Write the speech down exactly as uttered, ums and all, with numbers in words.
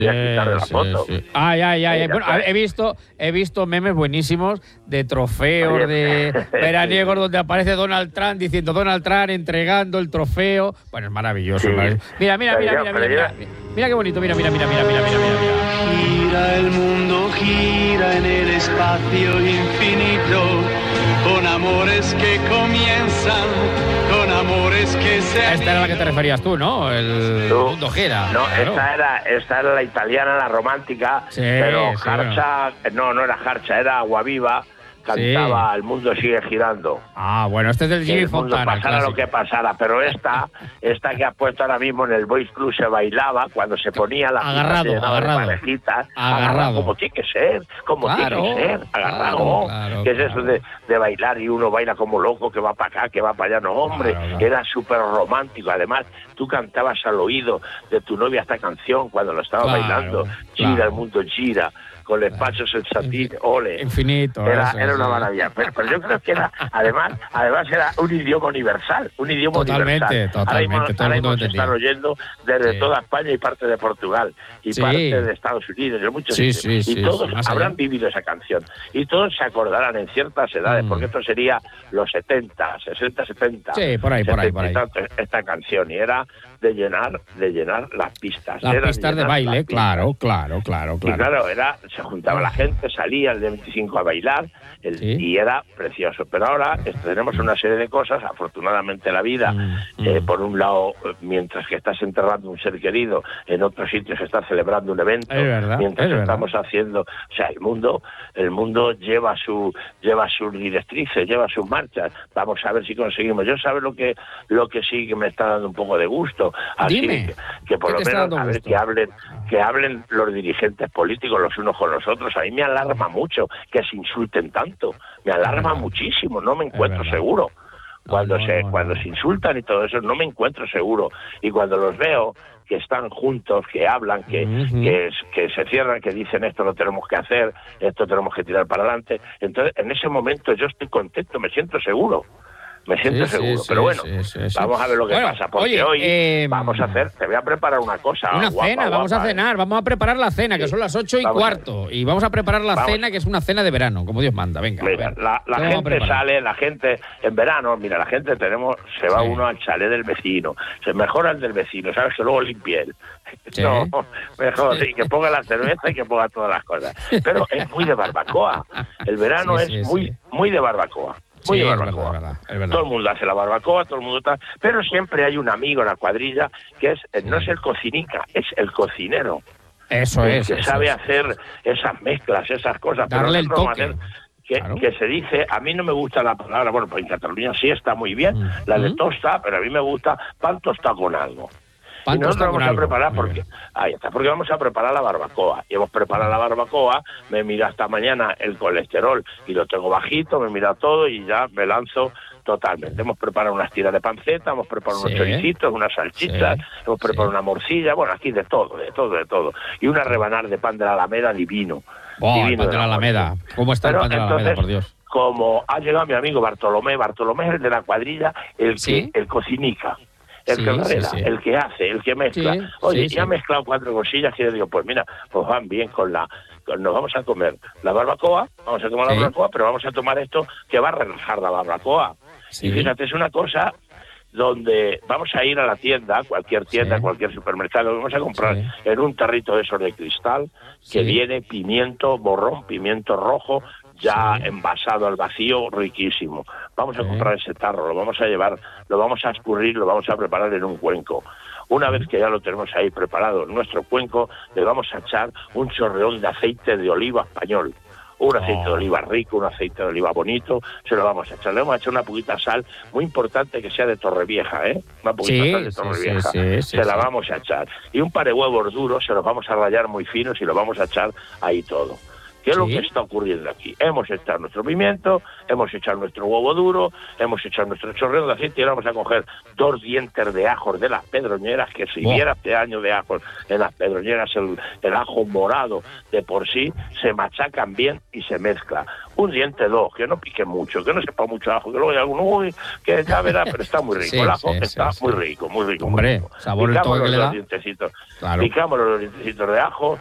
y a quitarle la sí, foto. Sí. Ay, ay, ay. Bueno, he visto, he visto memes buenísimos de trofeos, Oye, de veraniegos donde aparece Donald Trump diciendo Donald Trump entregando el trofeo. Bueno, es maravilloso. Sí. maravilloso. Mira, mira, mira, mira, mira, mira, mira. Mira qué bonito, mira, mira, mira, mira, mira, mira, mira. Gira el mundo, gira en el espacio infinito, con amores que comienzan, con amores que se... Esta era la que te referías tú, ¿no? El ¿Tú? mundo gira. No, claro. esta era, esta era la italiana, la romántica, sí, pero sí, Harcha, bueno. no, no era Harcha, era Aguaviva, cantaba sí. El mundo sigue girando. Ah, bueno, este es del Jimmy Fontana. Pasara clásico. Lo que pasara, pero esta, esta que ha puesto ahora mismo en el Boys Club se bailaba cuando se ponía la agarrado, pista, agarrado. De parejitas, agarrado. agarrado, como tiene que ser, como claro, tiene que ser, agarrado. Claro, claro, ¿Qué es claro. eso de, de bailar y uno baila como loco, que va para acá, que va para allá? No, hombre, claro, claro. era súper romántico. Además, tú cantabas al oído de tu novia esta canción cuando lo estaba claro, bailando. Gira, claro. el mundo gira. Con despachos el satín, ole. Infinito. Era, eso, era una sí. maravilla. Pero, pero yo creo que era, además, además era un idioma universal. Un idioma totalmente, universal. Totalmente, ahora todo el mundo se están oyendo desde sí. toda España y parte de Portugal. Y sí. parte de Estados Unidos, de muchos sí, sitios. Sí, y sí, todos sí, habrán vivido esa canción. Y todos se acordarán en ciertas edades, mm. porque esto sería los setenta, sesenta, setenta. Sí, por ahí, por ahí, por ahí. Tanto, esta canción. Y era de llenar, de llenar las pistas. Las era pistas de, de baile, claro, claro, claro, claro. Y claro, era, se juntaba la gente, salía el día veinticinco a bailar el, ¿Sí? y era precioso. Pero ahora tenemos una serie de cosas, afortunadamente la vida, mm, eh, mm. por un lado, mientras que estás enterrando un ser querido, en otros sitios se está celebrando un evento, es verdad, mientras es estamos verdad. haciendo, o sea, el mundo, el mundo lleva su, lleva sus directrices, lleva sus marchas. Vamos a ver si conseguimos. Yo sabes lo que, lo que sí que me está dando un poco de gusto. Así Dime, que, que por lo menos a ver gusto? que hablen, que hablen los dirigentes políticos los unos con los otros. A mí me alarma mucho que se insulten tanto. Me alarma muchísimo, no me encuentro seguro. Cuando no, se no, cuando no. se insultan y todo eso, no me encuentro seguro. Y cuando los veo que están juntos, que hablan, que, uh-huh. que, que se cierran, que dicen esto lo tenemos que hacer, esto tenemos que tirar para adelante, entonces en ese momento yo estoy contento, me siento seguro. Me siento sí, seguro, sí, pero bueno, sí, sí, sí. vamos a ver lo que bueno, pasa, porque oye, hoy eh, vamos a hacer, te voy a preparar una cosa. Una guapa, cena, guapa, vamos a cenar, eh. vamos a preparar la cena, que sí. son las ocho y vamos cuarto, y vamos a preparar la vamos. cena, que es una cena de verano, como Dios manda, venga. Mira, la, la gente sale, la gente, en verano, mira, la gente tenemos, se va sí. uno al chalet del vecino, se mejora el del vecino, sabes que luego limpie él. Sí. No, mejor, sí, que ponga la cerveza y que ponga todas las cosas. Pero es muy de barbacoa, el verano sí, sí, es muy, sí. muy de barbacoa. Muy sí, de barbacoa. Es verdad, es verdad. Todo el mundo hace la barbacoa, todo el mundo está... Pero siempre hay un amigo en la cuadrilla que es sí. no es el cocinica, es el cocinero. Eso el es. Que eso sabe es. hacer esas mezclas, esas cosas. Darle el toque. Hacer que, claro. que se dice, a mí no me gusta la palabra, bueno, pues en Cataluña sí está muy bien, mm. la de tosta, pero a mí me gusta pan tostado con algo. Pan y nosotros vamos a algo. preparar porque ahí está, porque vamos a preparar la barbacoa. Y hemos preparado la barbacoa, me mira hasta mañana el colesterol y lo tengo bajito, me mira todo y ya me lanzo totalmente. Hemos preparado unas tiras de panceta, hemos preparado sí. unos choricitos, unas salchichas, sí. hemos preparado sí. una morcilla, bueno, aquí de todo, de todo, de todo. Y una rebanada de pan de la Alameda divino. Oh, divino el pan de la Alameda. ¿Cómo está Pero, el pan de la entonces, Alameda, por Dios? Como ha llegado mi amigo Bartolomé, Bartolomé es el de la cuadrilla, el ¿Sí? que el cocinica. El sí, que revela, sí, sí. el que hace, el que mezcla. Sí, Oye, sí, ya sí. ha mezclado cuatro cosillas y le digo, pues mira, pues van bien con la... Con, nos vamos a comer la barbacoa, vamos a tomar sí. la barbacoa, pero vamos a tomar esto que va a relajar la barbacoa. Sí. Y fíjate, es una cosa donde vamos a ir a la tienda, cualquier tienda, sí. cualquier supermercado, vamos a comprar sí. en un tarrito de esos de cristal que sí. viene pimiento borrón, pimiento rojo, ya sí. envasado al vacío, riquísimo. Vamos a sí. comprar ese tarro, lo vamos a llevar, lo vamos a escurrir, lo vamos a preparar en un cuenco. Una vez que ya lo tenemos ahí preparado en nuestro cuenco, le vamos a echar un chorreón de aceite de oliva español. Un aceite oh. de oliva rico, un aceite de oliva bonito, se lo vamos a echar. Le vamos a echar una poquita sal, muy importante que sea de Torrevieja, ¿eh? Una poquita sí, sal de Torrevieja. Sí, sí, sí, se sí, la sí. vamos a echar. Y un par de huevos duros, se los vamos a rallar muy finos y lo vamos a echar ahí todo. ¿Qué es Sí. lo que está ocurriendo aquí? Hemos echado nuestro pimiento, hemos echado nuestro huevo duro, hemos echado nuestro chorreo de aceite y ahora vamos a coger dos dientes de ajos de las pedroñeras, que si Buah. viera este año de ajos en las pedroñeras, el, el ajo morado de por sí, se machacan bien y se mezcla. Un diente, dos, que no pique mucho, que no sepa mucho ajo, que luego hay alguno, uy, que ya verá, pero está muy rico. Sí, el ajo sí, está sí, muy sí. rico, muy rico. Hombre, muy rico. sabor, el toque que le los da. dientecitos, Claro. picamos los dientecitos de ajo,